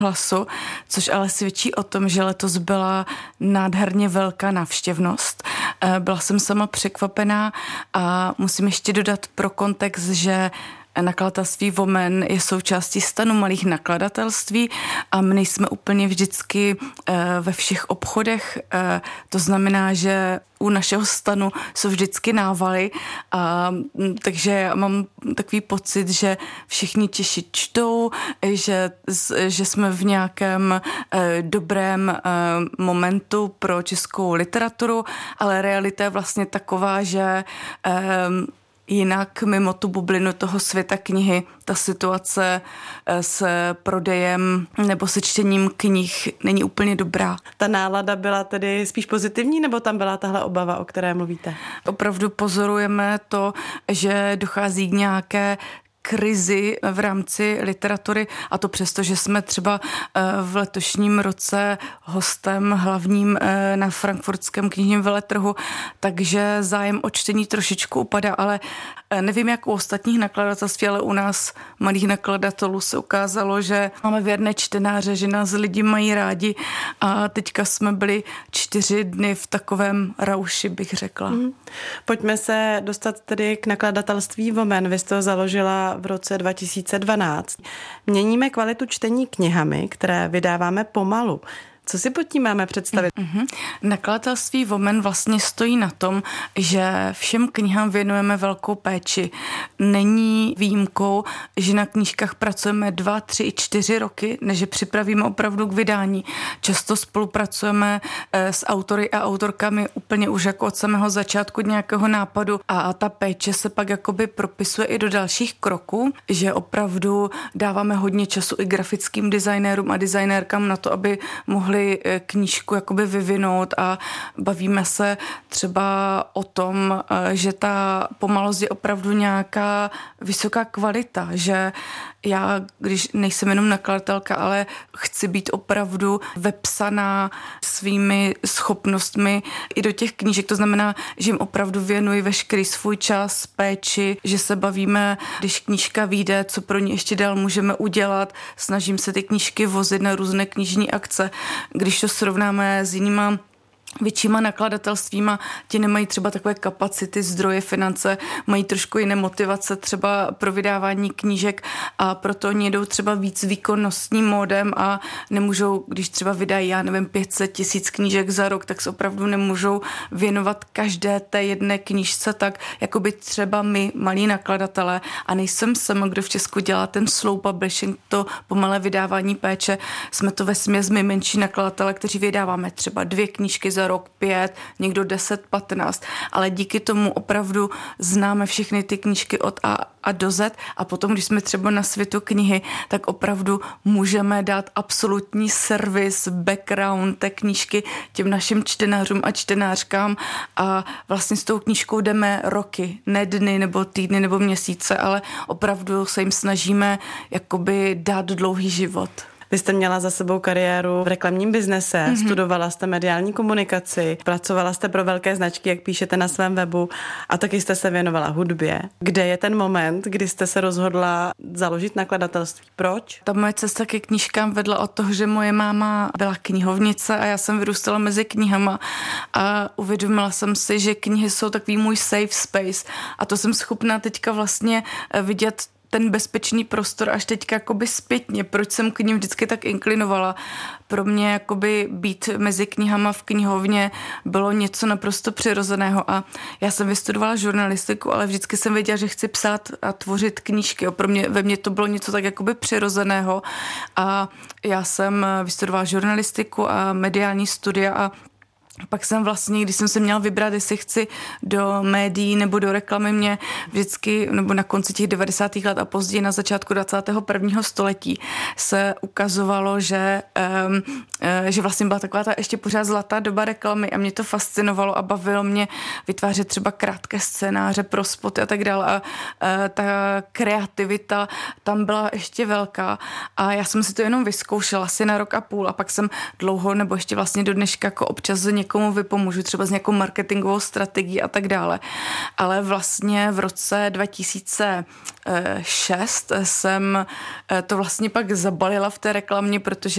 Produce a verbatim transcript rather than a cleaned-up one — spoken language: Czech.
hlasu, což ale svědčí o tom, že letos byla nádherně velká návštěvnost. Byla jsem sama překvapená a musím ještě dodat pro kontext, že nakladatelství Vomen je součástí stanu malých nakladatelství a my nejsme úplně vždycky ve všech obchodech. To znamená, že u našeho stanu jsou vždycky návaly, a, takže já mám takový pocit, že všichni Češi čtou, že, že jsme v nějakém eh, dobrém eh, momentu pro českou literaturu, ale realita je vlastně taková, že eh, jinak mimo tu bublinu toho světa knihy ta situace s prodejem nebo se čtením knih není úplně dobrá. Ta nálada byla tedy spíš pozitivní, nebo tam byla tahle obava, o které mluvíte? Opravdu pozorujeme to, že dochází k nějaké krizi v rámci literatury, a to přesto, že jsme třeba v letošním roce hostem hlavním na frankfurtském knižním veletrhu, takže zájem o čtení trošičku upadá, ale nevím, jak u ostatních nakladatelství, ale u nás malých nakladatelů se ukázalo, že máme věrné čtenáře, že nás lidi mají rádi a teďka jsme byli čtyři dny v takovém rauši, bych řekla. Hmm. Pojďme se dostat tedy k nakladatelství Vomen. Vy jste ho založila v roce dva tisíce dvanáct. Měníme kvalitu čtení knihami, které vydáváme pomalu. Co si pod tím máme představit? Mm-hmm. Nakladatelství Vomen vlastně stojí na tom, že všem knihám věnujeme velkou péči. Není výjimkou, že na knížkách pracujeme dva, tři i čtyři roky, než je připravíme opravdu k vydání. Často spolupracujeme s autory a autorkami úplně už jako od samého začátku nějakého nápadu a ta péče se pak jakoby propisuje i do dalších kroků, že opravdu dáváme hodně času i grafickým designérům a designérkám na to, aby mohli knížku jakoby vyvinout, a bavíme se třeba o tom, že ta pomalost je opravdu nějaká vysoká kvalita, že já, když nejsem jenom nakladatelka, ale chci být opravdu vepsaná svými schopnostmi i do těch knížek, to znamená, že jim opravdu věnuji veškerý svůj čas, péči, že se bavíme, když knížka vyjde, co pro ní ještě dál můžeme udělat, snažím se ty knížky vozit na různé knižní akce. Když to srovnáme s jinýma většíma nakladatelstvíma, ti nemají třeba takové kapacity, zdroje, finance, mají trošku jiné motivace třeba pro vydávání knížek a proto oni jdou třeba víc výkonnostním módem a nemůžou, když třeba vydají, já nevím, pět set tisíc knížek za rok, tak se opravdu nemůžou věnovat každé té jedné knížce tak, jako by třeba my, malí nakladatelé, a nejsem sama, kdo v Česku dělá ten slow publishing, to pomalé vydávání péče, jsme to vesměs my menší nakladatelé, kteří vydáváme třeba dvě knížky za rok, pět, někdo deset, patnáct, ale díky tomu opravdu známe všechny ty knížky od A a do Z a potom, když jsme třeba na světu knihy, tak opravdu můžeme dát absolutní servis, background té knížky těm našim čtenářům a čtenářkám a vlastně s tou knížkou jdeme roky, ne dny nebo týdny nebo měsíce, ale opravdu se jim snažíme jakoby dát dlouhý život. Vy jste měla za sebou kariéru v reklamním biznese, mm-hmm. studovala jste mediální komunikaci, pracovala jste pro velké značky, jak píšete na svém webu, a taky jste se věnovala hudbě. Kde je ten moment, kdy jste se rozhodla založit nakladatelství? Proč? Ta moje cesta ke knížkám vedla od toho, že moje máma byla knihovnice a já jsem vyrůstala mezi knihama a uvědomila jsem si, že knihy jsou takový můj safe space a to jsem schopná teďka vlastně vidět ten bezpečný prostor až teďka jakoby zpětně. Proč jsem k nim vždycky tak inklinovala? Pro mě jakoby být mezi knihama v knihovně bylo něco naprosto přirozeného a já jsem vystudovala žurnalistiku, ale vždycky jsem věděla, že chci psát a tvořit knížky. Pro mě, ve mně to bylo něco tak jakoby přirozeného a já jsem vystudovala žurnalistiku a mediální studia a pak jsem vlastně, když jsem se měla vybrat, jestli chci do médií nebo do reklamy, mě vždycky, nebo na konci těch devadesátých let a později na začátku dvacátého prvního století se ukazovalo, že, um, že vlastně byla taková ta ještě pořád zlatá doba reklamy a mě to fascinovalo a bavilo mě vytvářet třeba krátké scénáře pro spoty a tak dále a uh, ta kreativita tam byla ještě velká a já jsem si to jenom vyzkoušela asi na rok a půl a pak jsem dlouho nebo ještě vlastně do dneška jako občas někomu vypomůžu, třeba s nějakou marketingovou strategií a tak dále. Ale vlastně v roce dva tisíce šest jsem to vlastně pak zabalila v té reklamě, protože